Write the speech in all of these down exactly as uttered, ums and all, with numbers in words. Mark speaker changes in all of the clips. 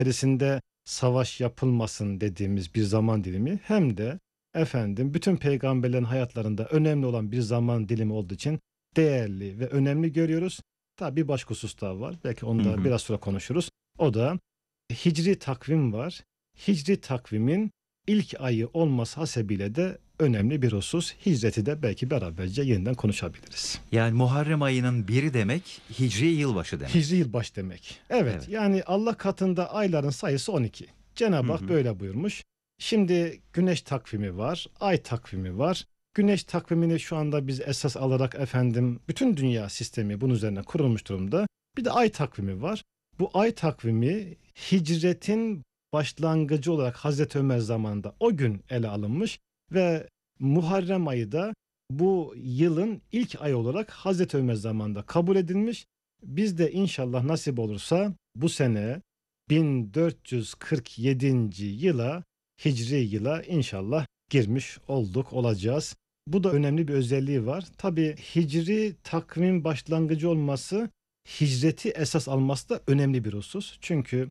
Speaker 1: içerisinde savaş yapılmasın dediğimiz bir zaman dilimi, hem de efendim bütün peygamberlerin hayatlarında önemli olan bir zaman dilimi olduğu için değerli ve önemli görüyoruz. Tabi bir başka husus daha var. Belki
Speaker 2: Hı
Speaker 1: onu da
Speaker 2: hı.
Speaker 1: biraz sonra konuşuruz. O da hicri takvim var. Hicri takvimin ilk ayı olması hasebiyle de önemli bir husus. Hicreti de belki beraberce yeniden konuşabiliriz.
Speaker 2: Yani Muharrem ayının biri demek Hicri yılbaşı demek.
Speaker 1: Hicri yılbaşı demek. Evet,
Speaker 2: Evet.
Speaker 1: yani Allah katında ayların sayısı on iki.
Speaker 2: Hı
Speaker 1: Cenab-ı Hak
Speaker 2: hı.
Speaker 1: böyle buyurmuş. Şimdi güneş takvimi var, ay takvimi var. Güneş takvimini şu anda biz esas alarak efendim bütün dünya sistemi bunun üzerine kurulmuş durumda. Bir de ay takvimi var. Bu ay takvimi hicretin başlangıcı olarak Hazreti Ömer zamanında o gün ele alınmış ve Muharrem ayı da bu yılın ilk ayı olarak Hazreti Ömer zamanında kabul edilmiş. Biz de inşallah nasip olursa bu sene bin dört yüz kırk yedinci yıla, Hicri yıla inşallah girmiş olduk, olacağız. Bu da önemli bir özelliği var. Tabi Hicri takvim başlangıcı olması, hicreti esas alması da önemli bir husus. Çünkü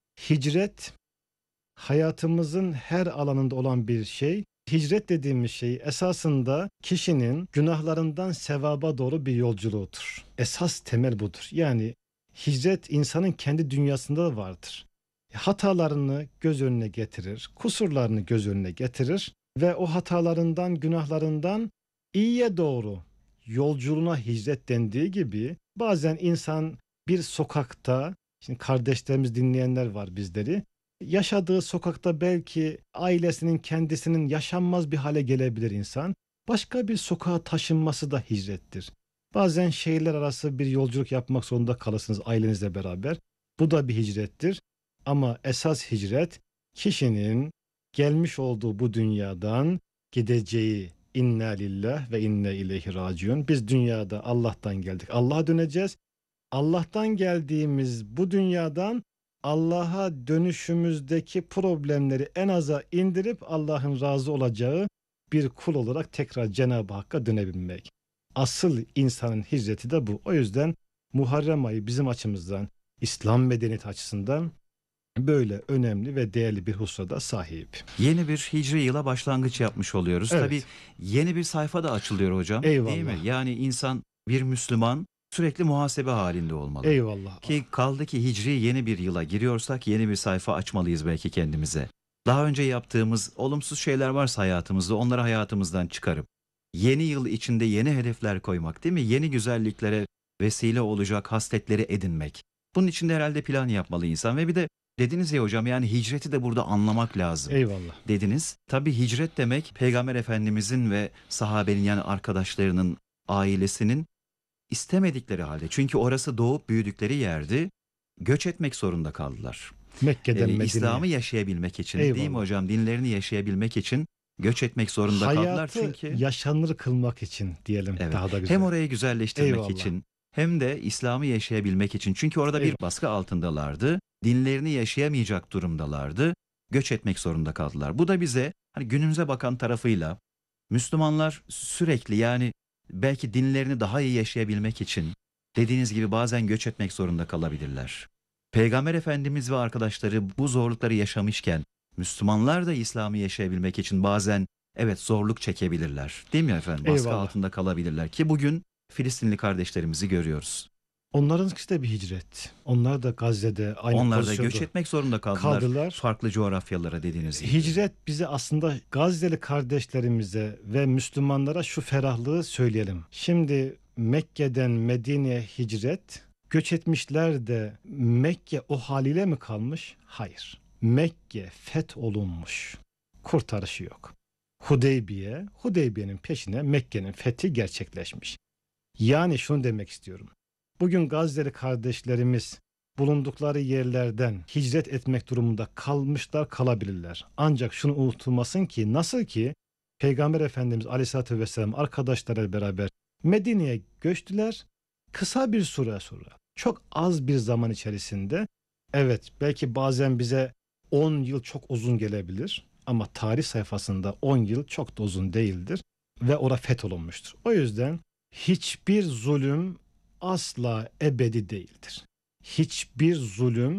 Speaker 1: hicret hayatımızın her alanında olan bir şey. Hicret dediğimiz şey esasında kişinin günahlarından sevaba doğru bir yolculuğudur. Esas temel budur. Yani hicret insanın kendi dünyasında da vardır. Hatalarını göz önüne getirir, kusurlarını göz önüne getirir ve o hatalarından, günahlarından iyiye doğru yolculuğuna hicret dendiği gibi bazen insan bir sokakta, şimdi kardeşlerimiz, dinleyenler var bizleri, yaşadığı sokakta belki ailesinin, kendisinin yaşanmaz bir hale gelebilir insan. Başka bir sokağa taşınması da hicrettir. Bazen şehirler arası bir yolculuk yapmak zorunda kalırsınız ailenizle beraber. Bu da bir hicrettir. Ama esas hicret kişinin gelmiş olduğu bu dünyadan gideceği, inna lillah ve inne ileyhi raciun. Biz dünyada Allah'tan geldik, Allah'a döneceğiz. Allah'tan geldiğimiz bu dünyadan Allah'a dönüşümüzdeki problemleri en aza indirip Allah'ın razı olacağı bir kul olarak tekrar Cenab-ı Hakk'a dönebilmek. Asıl insanın hicreti de bu. O yüzden Muharrem ayı bizim açımızdan, İslam medeniyeti açısından böyle önemli ve değerli bir hususa da sahip.
Speaker 2: Yeni bir hicri yıla başlangıç yapmış oluyoruz. Tabii
Speaker 1: Evet,
Speaker 2: yeni bir sayfa da açılıyor hocam, değil mi?
Speaker 1: eyvallah,
Speaker 2: Yani insan, bir Müslüman sürekli muhasebe halinde olmalı.
Speaker 1: eyvallah.
Speaker 2: Ki kaldı ki hicri yeni bir yıla giriyorsak yeni bir sayfa açmalıyız belki kendimize. Daha önce yaptığımız olumsuz şeyler varsa hayatımızda onları hayatımızdan çıkarıp yeni yıl içinde yeni hedefler koymak, değil mi? Yeni güzelliklere vesile olacak hasletleri edinmek. Bunun için de herhalde plan yapmalı insan ve bir de dediniz ya hocam, yani hicreti de burada anlamak lazım
Speaker 1: Eyvallah.
Speaker 2: dediniz. Tabii hicret demek Peygamber Efendimizin ve sahabenin, yani arkadaşlarının, ailesinin istemedikleri halde. Çünkü orası doğup büyüdükleri yerdi. Göç etmek zorunda kaldılar.
Speaker 1: Mekke'den
Speaker 2: Ee,
Speaker 1: Medine'ye.
Speaker 2: İslam'ı yaşayabilmek için, değil mi
Speaker 1: Eyvallah.
Speaker 2: hocam? Dinlerini yaşayabilmek için göç etmek zorunda kaldılar.
Speaker 1: Hayatı
Speaker 2: Çünkü
Speaker 1: yaşanır kılmak için diyelim,
Speaker 2: evet,
Speaker 1: daha da
Speaker 2: hem
Speaker 1: güzel.
Speaker 2: orayı güzelleştirmek
Speaker 1: Eyvallah.
Speaker 2: için hem de İslam'ı yaşayabilmek için. Çünkü orada bir
Speaker 1: Eyvallah.
Speaker 2: baskı altındalardı. Dinlerini yaşayamayacak durumdalardı. Göç etmek zorunda kaldılar. Bu da bize hani günümüze bakan tarafıyla Müslümanlar sürekli, yani belki dinlerini daha iyi yaşayabilmek için dediğiniz gibi bazen göç etmek zorunda kalabilirler. Peygamber Efendimiz ve arkadaşları bu zorlukları yaşamışken Müslümanlar da İslam'ı yaşayabilmek için bazen evet zorluk çekebilirler. Değil mi efendim? Baskı
Speaker 1: Eyvallah.
Speaker 2: altında kalabilirler ki bugün Filistinli kardeşlerimizi görüyoruz.
Speaker 1: Onlarınki de bir hicret. Onlar da Gazze'de aynı
Speaker 2: Onlar da göç
Speaker 1: pozisyonda
Speaker 2: etmek zorunda kaldılar
Speaker 1: kaldılar.
Speaker 2: farklı coğrafyalara, dediğiniz gibi.
Speaker 1: Hicret bize aslında, Gazze'li kardeşlerimize ve Müslümanlara şu ferahlığı söyleyelim. Şimdi Mekke'den Medine'ye hicret, göç etmişler de Mekke o haliyle mi kalmış? Hayır. Mekke fetholunmuş. Kurtarışı yok. Hudeybiye, Hudeybiye'nin peşine Mekke'nin fethi gerçekleşmiş. Yani şunu demek istiyorum. Bugün Gazze'li kardeşlerimiz bulundukları yerlerden hicret etmek durumunda kalmışlar, kalabilirler. Ancak şunu unutulmasın ki, nasıl ki Peygamber Efendimiz Aleyhisselatü Vesselam arkadaşlarıyla beraber Medine'ye göçtüler, kısa bir süre sonra, çok az bir zaman içerisinde, evet belki bazen bize on yıl çok uzun gelebilir ama tarih sayfasında on yıl çok da uzun değildir ve orada fetholunmuştur. O yüzden hiçbir zulüm asla ebedi değildir. Hiçbir zulüm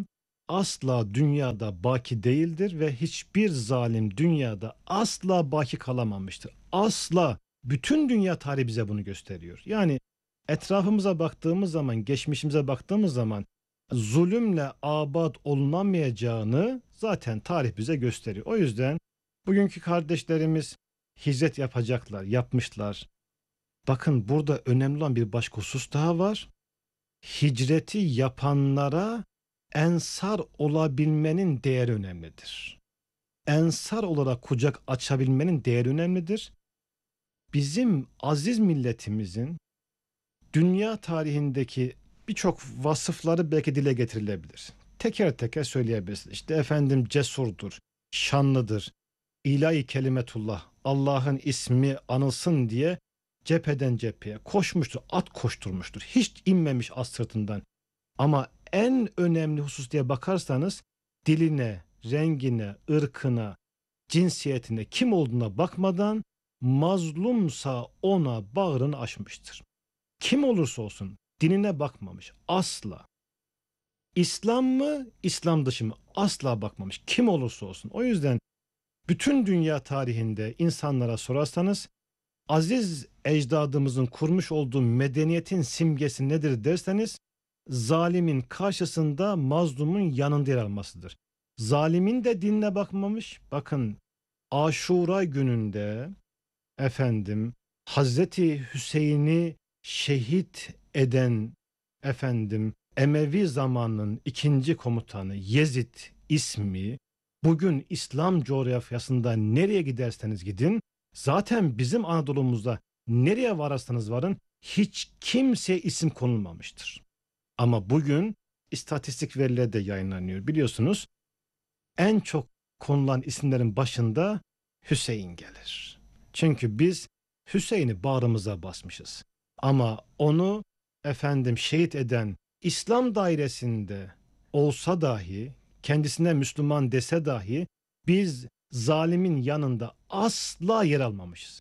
Speaker 1: asla dünyada baki değildir ve hiçbir zalim dünyada asla baki kalamamıştır. Asla. Bütün dünya tarihi bize bunu gösteriyor. Yani etrafımıza baktığımız zaman, geçmişimize baktığımız zaman zulümle abad olunamayacağını zaten tarih bize gösteriyor. O yüzden bugünkü kardeşlerimiz hicret yapacaklar, yapmışlar. Bakın burada önemli olan bir başka husus daha var. Hicreti yapanlara ensar olabilmenin değeri önemlidir. Ensar olarak kucak açabilmenin değeri önemlidir. Bizim aziz milletimizin dünya tarihindeki birçok vasıfları belki dile getirilebilir. Teker teker söyleyebiliriz. İşte efendim cesurdur, şanlıdır, ilahi kelimetullah, Allah'ın ismi anılsın diye cepheden cepheye koşmuştur, at koşturmuştur. Hiç inmemiş at sırtından. Ama en önemli husus diye bakarsanız diline, rengine, ırkına, cinsiyetine, kim olduğuna bakmadan mazlumsa ona bağrını açmıştır. Kim olursa olsun dinine bakmamış asla. İslam mı, İslam dışı mı asla bakmamış. Kim olursa olsun. O yüzden bütün dünya tarihinde insanlara sorarsanız aziz ecdadımızın kurmuş olduğu medeniyetin simgesi nedir derseniz zalimin karşısında mazlumun yanında yer almasıdır. Zalimin de dinine bakmamış. Bakın Aşura gününde efendim Hazreti Hüseyin'i şehit eden efendim Emevi zamanının ikinci komutanı Yezid ismi bugün İslam coğrafyasında nereye giderseniz gidin zaten bizim Anadolu'muzda nereye vararsanız varın hiç kimseye isim konulmamıştır. Ama bugün istatistik veriler de yayınlanıyor biliyorsunuz. En çok konulan isimlerin başında Hüseyin gelir. Çünkü biz Hüseyin'i bağrımıza basmışız. Ama onu efendim şehit eden İslam dairesinde olsa dahi kendisine Müslüman dese dahi biz zalimin yanında asla yer almamışız.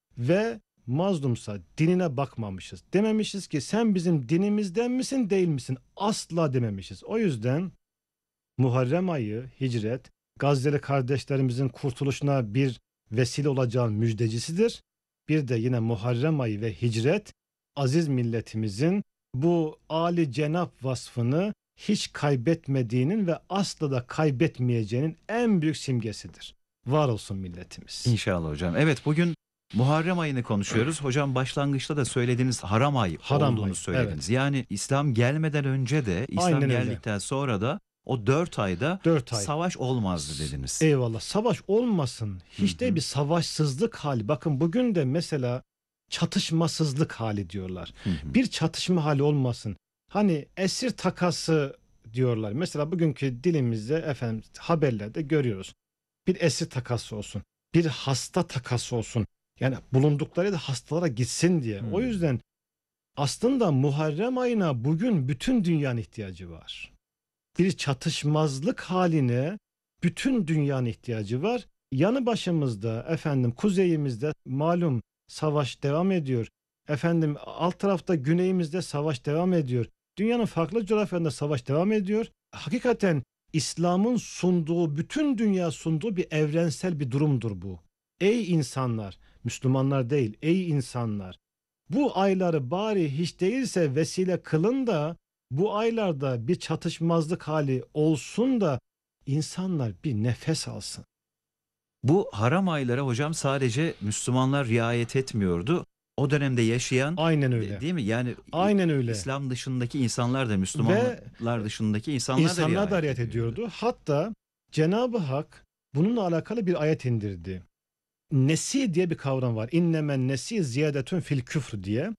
Speaker 1: Ve mazlumsa dinine bakmamışız. Dememişiz ki sen bizim dinimizden misin değil misin? Asla dememişiz. O yüzden Muharrem ayı, hicret, Gazze'li kardeşlerimizin kurtuluşuna bir vesile olacağın müjdecisidir. Bir de yine Muharrem ayı ve hicret, aziz milletimizin bu âli cenap vasfını hiç kaybetmediğinin ve asla da kaybetmeyeceğinin en büyük simgesidir. Var olsun milletimiz.
Speaker 2: İnşallah hocam. Evet, bugün Muharrem ayını konuşuyoruz. Hocam başlangıçta da söylediğiniz haram ay
Speaker 1: Haram
Speaker 2: olduğunu
Speaker 1: ayı,
Speaker 2: söylediniz.
Speaker 1: evet.
Speaker 2: Yani İslam gelmeden önce de İslam
Speaker 1: Aynen öyle.
Speaker 2: geldikten sonra da o dört ayda
Speaker 1: Dört ay.
Speaker 2: savaş olmazdı dediniz.
Speaker 1: Eyvallah. Savaş olmasın. Hiç
Speaker 2: Hı
Speaker 1: de
Speaker 2: hı.
Speaker 1: bir savaşsızlık hali. Bakın bugün de mesela çatışmasızlık hali diyorlar.
Speaker 2: Hı hı.
Speaker 1: Bir çatışma hali olmasın. Hani esir takası diyorlar. Mesela bugünkü dilimizde efendim haberlerde görüyoruz. Bir esir takası olsun. Bir hasta takası olsun. Yani bulundukları da hastalara gitsin diye.
Speaker 2: Hmm.
Speaker 1: O yüzden aslında Muharrem ayına bugün bütün dünyanın ihtiyacı var. Bir çatışmazlık haline bütün dünyanın ihtiyacı var. Yanı başımızda efendim kuzeyimizde malum savaş devam ediyor. Efendim alt tarafta güneyimizde savaş devam ediyor. Dünyanın farklı coğrafyalarında savaş devam ediyor. Hakikaten İslam'ın sunduğu, bütün dünya sunduğu bir evrensel bir durumdur bu. Ey insanlar, Müslümanlar değil, ey insanlar. Bu ayları bari hiç değilse vesile kılın da bu aylarda bir çatışmazlık hali olsun da insanlar bir nefes alsın.
Speaker 2: Bu haram aylara hocam sadece Müslümanlar riayet etmiyordu. O dönemde yaşayan,
Speaker 1: Aynen
Speaker 2: de-
Speaker 1: öyle.
Speaker 2: değil mi? Yani
Speaker 1: Aynen öyle.
Speaker 2: İslam dışındaki insanlar da, Müslümanlar dışındaki insanlar,
Speaker 1: İnsanlar
Speaker 2: da
Speaker 1: da
Speaker 2: riayet
Speaker 1: riayet
Speaker 2: ediyordu.
Speaker 1: ediyordu. Hatta Cenab-ı Hak bununla alakalı bir ayet indirdi. Nesi diye bir kavram var. İnnemen nesi ziyadetün fil küfr diye.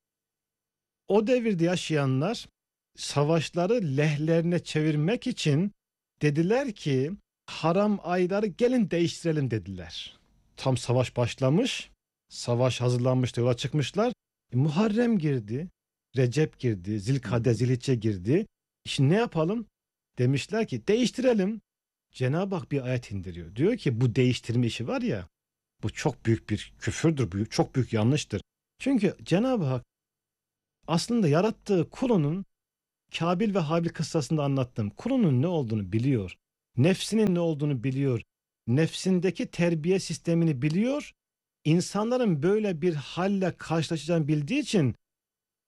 Speaker 1: O devirde yaşayanlar savaşları lehlerine çevirmek için dediler ki haram ayları gelin değiştirelim dediler. Tam savaş başlamış, savaş hazırlanmıştı, yola çıkmışlar. E, Muharrem girdi, Recep girdi, Zilkade, Zilhicce girdi. Şimdi ne yapalım? Demişler ki değiştirelim. Cenab-ı Hak bir ayet indiriyor. Diyor ki bu değiştirme işi var ya, bu çok büyük bir küfürdür, bu çok büyük yanlıştır. Çünkü Cenab-ı Hak aslında yarattığı kulunun Kabil ve Habil kıssasında anlattım. Kulunun ne olduğunu biliyor. Nefsinin ne olduğunu biliyor. Nefsindeki terbiye sistemini biliyor. İnsanların böyle bir halle karşılaşacağını bildiği için